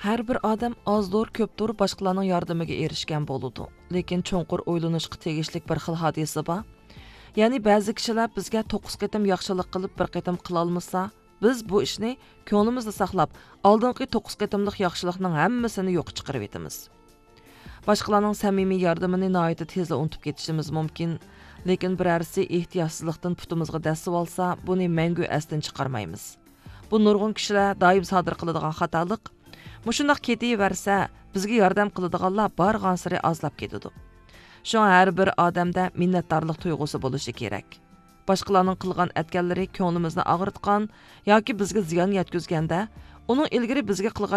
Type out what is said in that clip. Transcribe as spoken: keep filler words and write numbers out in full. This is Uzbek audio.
Har bir odam ozdur ko'pdir boshqalarning yordamiga erishgan bo'ladi. Lekin cho'nqur o'ylanishga tegishli bir xil hodisa bor. Ya'ni ba'zi kishilar bizga to'qqiz qatam yaxshilik qilib bir qatam qila olmasa, biz bu ishni ko'nglimizda saqlab, oldingi to'qqiz qatamlik yaxshilikning hammasini yo'q chiqarib etamiz. Boshqalarning samimiy yordamini nihoyatda tezda unutib ketishimiz mumkin. Lekin birarsi ehtiyotsizlikdan putimizga dasib olsa, buni mangu asdan chiqarmaymiz. Bu nurg'un kishilar doim sodir qiladigan xatolik. Mushundaq ketaversa, bizga yordam qiladiganlar borgan sari azlab ketadi. Shunga har bir odamda minnatdorlik tuyg'usi bo'lishi kerak. Boshqalarning qilgan atganlari ko'nglimizni og'ritgan yoki bizga ziyon yetkazganda, uning ilgari bizga qilgan